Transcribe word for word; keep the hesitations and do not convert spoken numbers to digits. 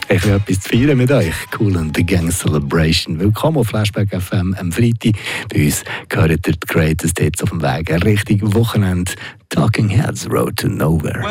Ich will etwas zu feiern mit euch. Cool and the Gang Celebration. Willkommen auf Flashback F M am Freitag. Bei uns gehört ihr die Greatest Hits auf dem Weg. Ein richtiges Wochenende. Talking Heads, Road to Nowhere.